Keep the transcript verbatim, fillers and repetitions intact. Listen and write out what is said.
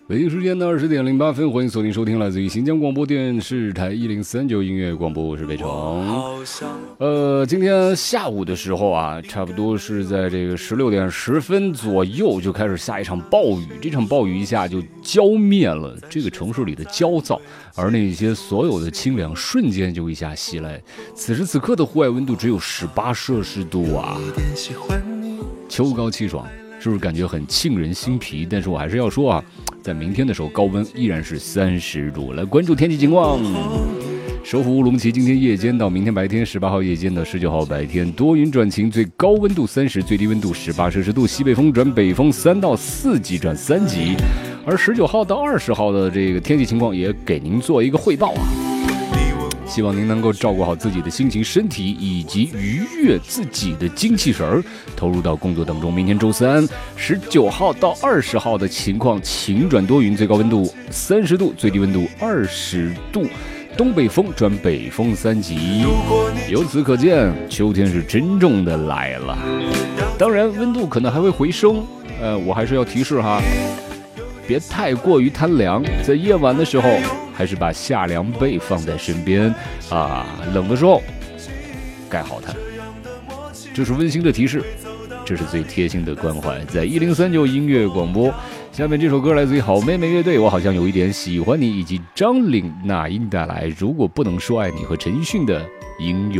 北京时间的二十点零八分，欢迎锁定收听来自于新疆广播电视台一零三九音乐广播，我是北城。呃，今天下午的时候啊，差不多是在这个十六点十分左右就开始下一场暴雨，这场暴雨一下就浇灭了这个城市里的焦躁，而那些所有的清凉瞬间就一下袭来。此时此刻的户外温度只有十八摄氏度啊，秋高气爽。是不是感觉很沁人心脾？但是我还是要说啊，在明天的时候高温依然是三十度。来关注天气情况。首府乌鲁木齐今天夜间到明天白天，十八号夜间到十九号白天多云转晴，最高温度三十，最低温度十八摄氏度，西北风转北风三到四级转三级。而十九号到二十号的这个天气情况也给您做一个汇报啊。希望您能够照顾好自己的心情、身体，以及愉悦自己的精气神儿，投入到工作当中。明天周三，十九号到二十号的情况晴转多云，最高温度三十度，最低温度二十度，东北风转北风三级。由此可见，秋天是真正的来了。当然，温度可能还会回升，呃，我还是要提示哈，别太过于贪凉，在夜晚的时候还是把夏凉被放在身边啊，冷的时候盖好它。这是温馨的提示，这是最贴心的关怀。在一零三九音乐广播，下面这首歌来自于好妹妹乐队，我好像有一点喜欢你，以及张岭那英带来如果不能说爱你和陈奕迅的英勇。